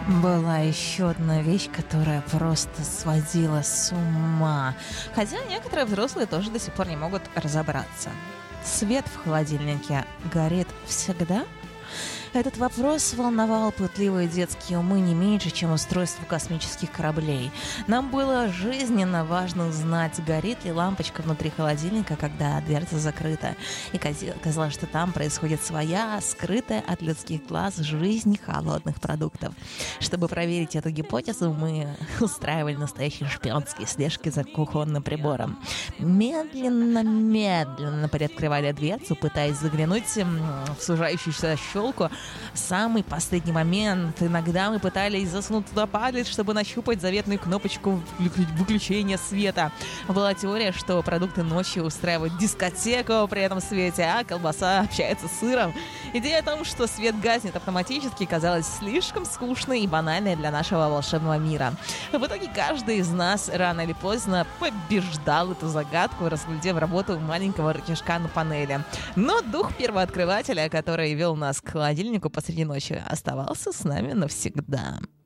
Была еще одна вещь, которая просто сводила с ума. Хотя некоторые взрослые тоже до сих пор не могут разобраться. Свет в холодильнике горит всегда? Этот вопрос волновал пытливые детские умы не меньше, чем устройство космических кораблей. Нам было жизненно важно узнать, горит ли лампочка внутри холодильника, когда дверца закрыта. И казалось, что там происходит своя, скрытая от людских глаз жизнь холодных продуктов. Чтобы проверить эту гипотезу, мы устраивали настоящие шпионские слежки за кухонным прибором. Медленно приоткрывали дверцу, пытаясь заглянуть в сужающуюся щелку. В самый последний момент иногда мы пытались засунуть туда палец, чтобы нащупать заветную кнопочку выключения света. Была теория, что продукты ночью устраивают дискотеку при этом свете, а колбаса общается с сыром. Идея о том, что свет гаснет автоматически, казалась слишком скучной и банальной для нашего волшебного мира. В итоге каждый из нас рано или поздно побеждал эту загадку, разглядев работу маленького рычажка на панели. Но дух первооткрывателя, который вел нас к холодильнику посреди ночи, оставался с нами навсегда.